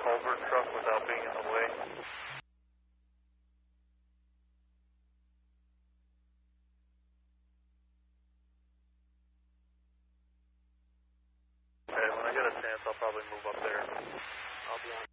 culvert truck without being in the way. Okay, when I get a chance, I'll probably move up there. I'll be on